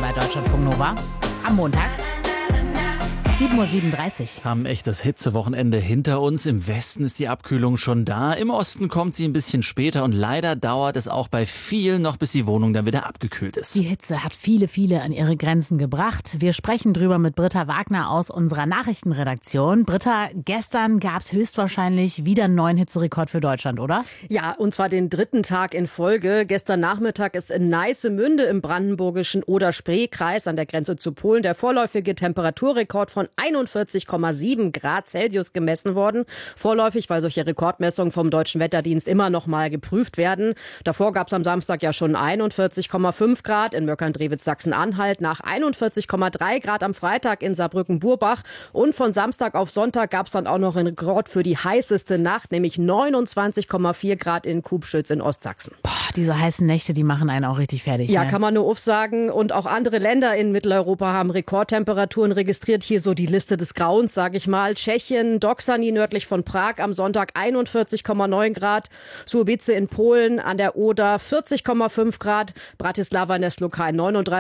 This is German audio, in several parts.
bei Deutschlandfunk Nova. Am Montag. 7:37 Uhr. Haben echt das Hitzewochenende hinter uns. Im Westen ist die Abkühlung schon da. Im Osten kommt sie ein bisschen später und leider dauert es auch bei vielen noch, bis die Wohnung dann wieder abgekühlt ist. Die Hitze hat viele an ihre Grenzen gebracht. Wir sprechen drüber mit Britta Wagner aus unserer Nachrichtenredaktion. Britta, gestern gab es höchstwahrscheinlich wieder einen neuen Hitzerekord für Deutschland, oder? Ja, und zwar den 3. Tag in Folge. Gestern Nachmittag ist in Neissemünde im brandenburgischen Oder-Spree-Kreis an der Grenze zu Polen der vorläufige Temperaturrekord von 41,7 Grad Celsius gemessen worden. Vorläufig, weil solche Rekordmessungen vom Deutschen Wetterdienst immer noch mal geprüft werden. Davor gab es am Samstag ja schon 41,5 Grad in Möckern-Drewitz, Sachsen-Anhalt, nach 41,3 Grad am Freitag in Saarbrücken-Burbach. Und von Samstag auf Sonntag gab es dann auch noch einen Rekord für die heißeste Nacht, nämlich 29,4 Grad in Kubschütz in Ostsachsen. Boah, diese heißen Nächte, die machen einen auch richtig fertig. Ja, ne? kann man nur aufsagen. Und auch andere Länder in Mitteleuropa haben Rekordtemperaturen registriert. Hier so die Liste des Grauens, sage ich mal. Tschechien, Doksany nördlich von Prag am Sonntag 41,9 Grad. Słubice in Polen an der Oder 40,5 Grad. Bratislava in der Slowakei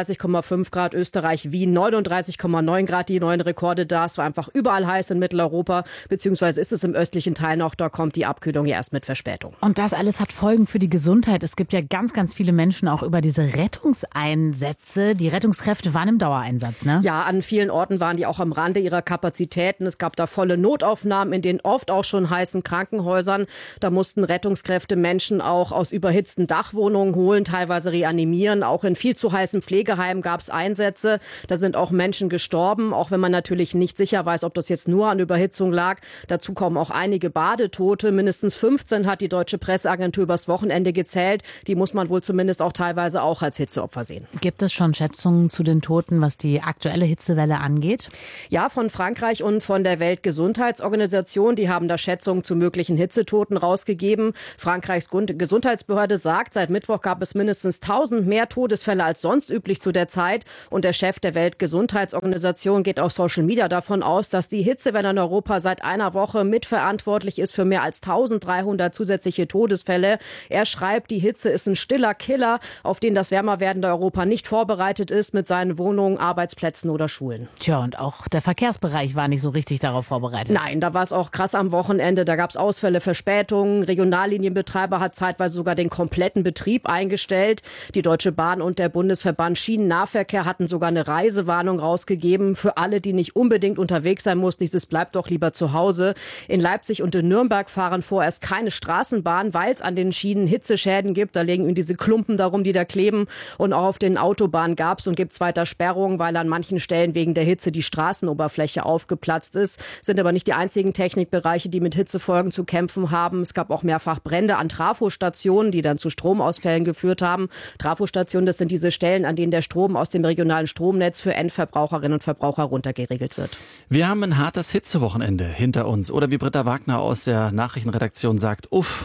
39,5 Grad. Österreich, Wien 39,9 Grad. Die neuen Rekorde da. Es war einfach überall heiß in Mitteleuropa. Beziehungsweise ist es im östlichen Teil noch. Da kommt die Abkühlung ja erst mit Verspätung. Und das alles hat Folgen für die Gesundheit. Es gibt ja ganz viele Menschen auch über diese Rettungseinsätze. Die Rettungskräfte waren im Dauereinsatz, ne? Ja, an vielen Orten waren die auch am Rande ihrer Kapazitäten. Es gab da volle Notaufnahmen in den oft auch schon heißen Krankenhäusern. Da mussten Rettungskräfte Menschen auch aus überhitzten Dachwohnungen holen, teilweise reanimieren. Auch in viel zu heißen Pflegeheimen gab es Einsätze. Da sind auch Menschen gestorben, auch wenn man natürlich nicht sicher weiß, ob das jetzt nur an Überhitzung lag. Dazu kommen auch einige Badetote. Mindestens 15 hat die Deutsche Presseagentur übers Wochenende gezählt. Die muss man wohl zumindest auch teilweise auch als Hitzeopfer sehen. Gibt es schon Schätzungen zu den Toten, was die aktuelle Hitzewelle angeht? Ja, von Frankreich und von der Weltgesundheitsorganisation. Die haben da Schätzungen zu möglichen Hitzetoten rausgegeben. Frankreichs Gesundheitsbehörde sagt, seit Mittwoch gab es mindestens 1000 mehr Todesfälle als sonst üblich zu der Zeit. Und der Chef der Weltgesundheitsorganisation geht auf Social Media davon aus, dass die Hitzewelle in Europa seit einer Woche mitverantwortlich ist für mehr als 1300 zusätzliche Todesfälle. Er schreibt, die Hitze ist ein stiller Killer, auf den das wärmer werdende Europa nicht vorbereitet ist mit seinen Wohnungen, Arbeitsplätzen oder Schulen. Tja, und auch der Verkehrsbereich war nicht so richtig darauf vorbereitet. Nein, da war es auch krass am Wochenende. Da gab es Ausfälle, Verspätungen. Regionallinienbetreiber hat zeitweise sogar den kompletten Betrieb eingestellt. Die Deutsche Bahn und der Bundesverband Schienennahverkehr hatten sogar eine Reisewarnung rausgegeben für alle, die nicht unbedingt unterwegs sein mussten. Dieses bleibt doch lieber zu Hause. In Leipzig und in Nürnberg fahren vorerst keine Straßenbahn, weil es an den Schienen Hitzeschäden gibt. Da liegen diese Klumpen darum, die da kleben. Und auch auf den Autobahnen gab es und gibt es weiter Sperrungen, weil an manchen Stellen wegen der Hitze die Straßenoberfläche aufgeplatzt ist. Sind aber nicht die einzigen Technikbereiche, die mit Hitzefolgen zu kämpfen haben. Es gab auch mehrfach Brände an Trafostationen, die dann zu Stromausfällen geführt haben. Trafostationen, das sind diese Stellen, an denen der Strom aus dem regionalen Stromnetz für Endverbraucherinnen und Verbraucher runtergeregelt wird. Wir haben ein hartes Hitzewochenende hinter uns. Oder wie Britta Wagner aus der Nachrichtenredaktion sagt, uff.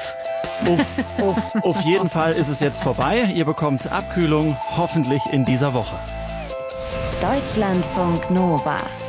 Auf jeden Fall ist es jetzt vorbei. Ihr bekommt Abkühlung, hoffentlich in dieser Woche. Deutschlandfunk Nova.